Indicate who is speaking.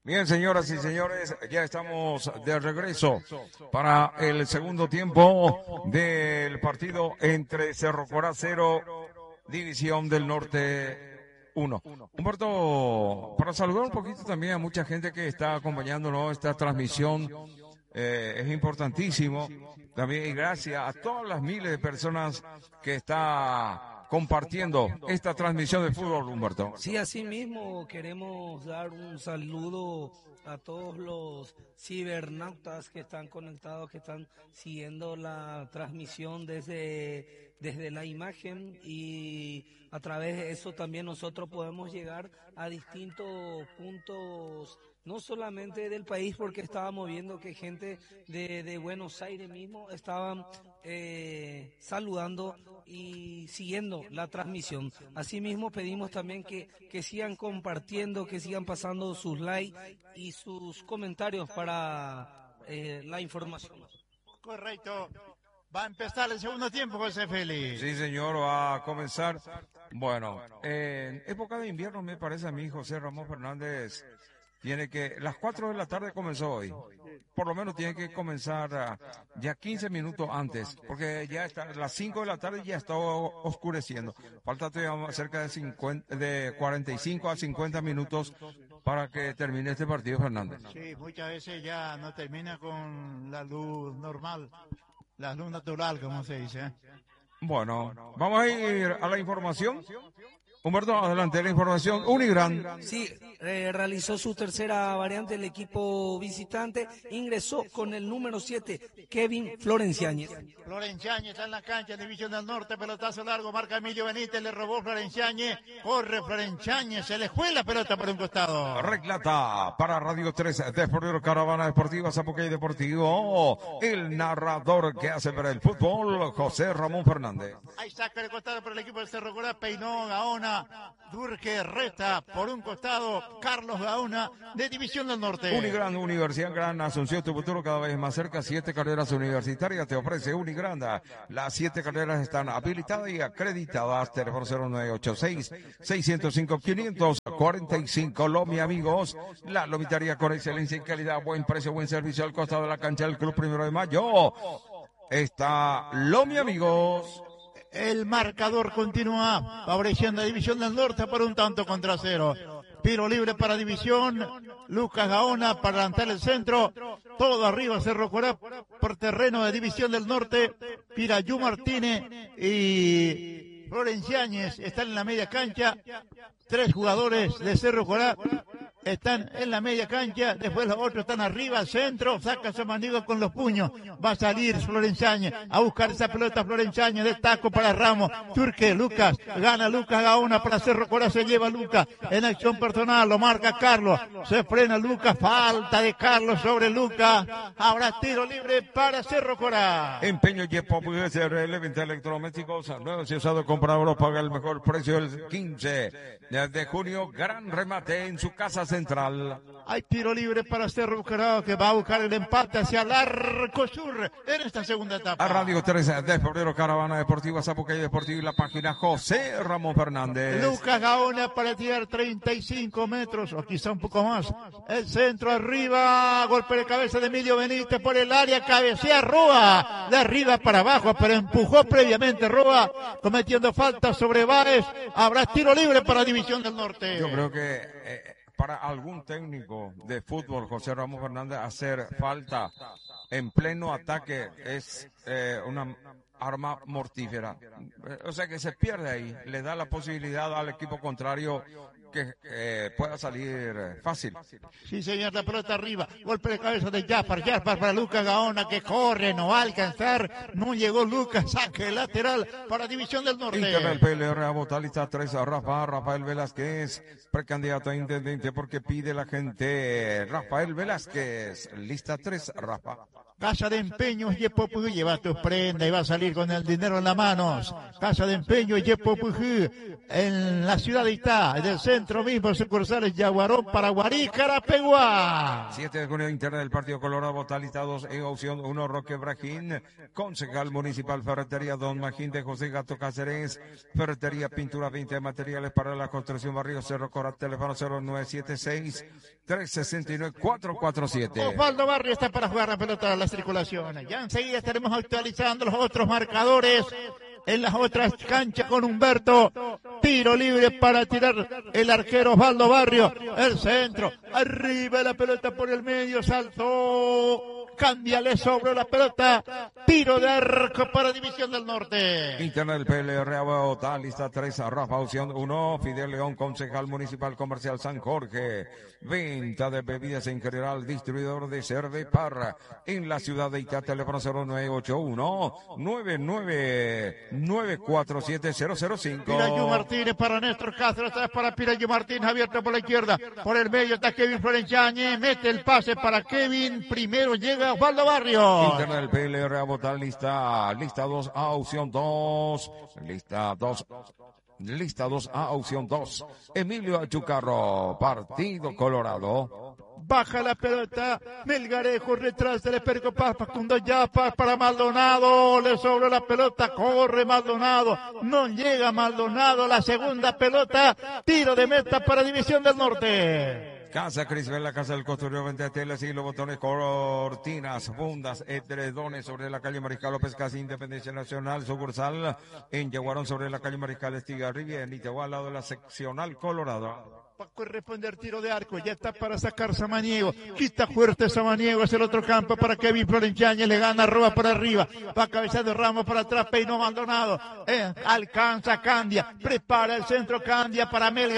Speaker 1: Bien, señoras y señores, ya estamos de regreso para el segundo tiempo del partido entre Cerro Corá 0, División del Norte 1. Humberto, para saludar un poquito también a mucha gente que está acompañándonos esta transmisión, es importantísimo. También y gracias a todas las miles de personas que está compartiendo esta transmisión de fútbol, Humberto.
Speaker 2: Sí, así mismo queremos dar un saludo a todos los cibernautas que están conectados, que están siguiendo la transmisión desde la imagen, y a través de eso también nosotros podemos llegar a distintos puntos, no solamente del país, porque estábamos viendo que gente de Buenos Aires mismo estaban saludando y siguiendo la transmisión. Asimismo pedimos también que sigan compartiendo, que sigan pasando sus likes y sus comentarios para la información.
Speaker 3: Correcto. Va a empezar el segundo tiempo, José Félix.
Speaker 1: Sí, señor, va a comenzar. Bueno, en época de invierno me parece a mí, José Ramón Fernández, tiene que, las 4 de la tarde comenzó hoy. Por lo menos tiene que comenzar ya 15 minutos antes, porque ya está, las 5 de la tarde ya está oscureciendo. Falta todavía cerca de 45 a 50 minutos para que termine este partido, Fernández.
Speaker 3: Sí, muchas veces ya no termina con la luz normal, la luz natural, como se dice.
Speaker 1: Bueno, vamos a ir a la información. Humberto, adelante, la información. Unigran.
Speaker 2: Sí, realizó su tercera variante el equipo visitante, ingresó con el número 7, Kevin Florenciáñez.
Speaker 3: Florenciáñez está en la cancha, División del Norte, pelotazo largo, marca Emilio Benítez, le robó Florenciáñez, corre Florenciáñez, se le fue la pelota por un costado.
Speaker 1: Reclata para Radio 3 de Sportero Caravana Deportiva, Zapoquey Deportivo, el narrador que hace para el fútbol, José Ramón Fernández.
Speaker 3: Ahí saca el costado para el equipo de Cerro Corá, peinó Gaona, Durque Reta por un costado, Carlos Gaona de División del Norte.
Speaker 1: Unigran, Universidad Gran Asunción, tu futuro cada vez más cerca. 7 carreras universitarias te ofrece Unigran. Las 7 carreras están habilitadas y acreditadas. Teléfono 0986-605-545. Lomi, amigos, la lomitaría con excelencia y calidad, buen precio, buen servicio al costado de la cancha del Club 1 de Mayo. Está Lomi, amigos.
Speaker 3: El marcador continúa favoreciendo a División del Norte por un tanto contra 0. Tiro libre para División, Lucas Gaona para adelantar el centro, todo arriba Cerro Corá por terreno de División del Norte, Pirayú Martínez y Florenciáñez están en la media cancha, 3 jugadores de Cerro Corá están en la media cancha, después los otros están arriba, al centro, saca su manigo con los puños, va a salir Florenciáñez, a buscar esa pelota Florenciáñez, de taco para Ramos, Turque, Lucas, gana Lucas Gaona para Cerro Corá, se lleva Lucas, en acción personal, lo marca Carlos, se frena Lucas, falta de Carlos sobre Lucas, habrá tiro libre para Cerro Corá.
Speaker 1: Empeño Yepo, SRL, venta electrodomésticos, nuevos y usados, comprador paga el mejor precio el 15 de junio, gran remate en su casa central.
Speaker 3: Hay tiro libre para Cerro Corá, que va a buscar el empate hacia el arco sur en esta segunda etapa.
Speaker 1: A Radio 3 de Febrero, Caravana Deportiva, Zapoquey Deportivo y la página José Ramón Fernández.
Speaker 3: Lucas Gaona para tirar 35 metros, o quizá un poco más. El centro arriba, golpe de cabeza de Emilio Benítez por el área, cabecea Roa, de arriba para abajo, pero empujó previamente Roa, cometiendo falta sobre Báez. Habrá tiro libre para División del Norte.
Speaker 1: Yo creo que para algún técnico de fútbol, José Ramón Fernández, hacer falta en pleno ataque es una arma mortífera. O sea que se pierde ahí, le da la posibilidad al equipo contrario que pueda salir fácil.
Speaker 3: Sí, señor, la pelota arriba, golpe de cabeza de Jaspar para Lucas Gaona, que corre, no va a alcanzar, no llegó Lucas, saque lateral para División del Norte.
Speaker 1: Internet PLR a votar lista 3 a Rafael Velázquez, precandidato a intendente porque pide la gente. Rafael Velázquez, lista 3, Rafa.
Speaker 3: Casa de Empeños Yepopujú, lleva tus prendas y va a salir con el dinero en las manos. Casa de Empeños Yepopujú, en la ciudad de Itá, del centro mismo, sucursales Yaguarón, Paraguarí, Carapeguá.
Speaker 1: 7 de junio, interna del Partido Colorado, vota lista 2 en opción 1, Roque Brajín, concejal municipal, ferretería Don Magín de José Gato Cáceres, ferretería, pintura, 20 materiales para la construcción, barrio Cerro Cora, teléfono 0976-369-447.
Speaker 3: Osvaldo Barrio está para jugar la pelota de la circulación. Ya enseguida estaremos actualizando los otros marcadores en las otras canchas con Humberto. Tiro libre para tirar el arquero Osvaldo Barrio. El centro, arriba la pelota por el medio, saltó. Cámbiale sobre la pelota. Tiro de arco para División del Norte.
Speaker 1: Interna del PLR, vota lista 3, Rafa opción 1, Fidel León, concejal municipal comercial San Jorge. Venta de bebidas en general, distribuidor de Cervepar en la ciudad de Itá, teléfono 0981-99947-005.
Speaker 3: Pirayu Martínez para Néstor Cáceres, esta vez para Pirayu Martínez, abierto por la izquierda, por el medio está Kevin Florenciani, mete el pase para Kevin, primero llega Osvaldo Barrio.
Speaker 1: Interna del PLR, a votar lista 2, a opción 2, lista 2 a opción 2, Emilio Achucarro, Partido Colorado.
Speaker 3: Baja la pelota, Melgarejo detrás del Esperico Paz, Facundo Yapa para Maldonado, le sobra la pelota, corre Maldonado, no llega Maldonado, la segunda pelota, tiro de meta para División del Norte.
Speaker 1: Casa Crisbel, la casa del constructor, venta de telas y los botones, cortinas, fundas, edredones sobre la calle Mariscal López, casi Independencia Nacional, sucursal en Yaguarón sobre la calle Mariscal Estigarribia, en Itagua, al lado de la seccional Colorado.
Speaker 3: Va a corresponder tiro de arco, ya está para sacar Samaniego, quita fuerte Samaniego, es el otro campo para Kevin Florenciani, le gana, roba por arriba, va a cabeza de Ramos para atrás, peinó Maldonado, alcanza Candia, prepara el centro Candia para Melgar.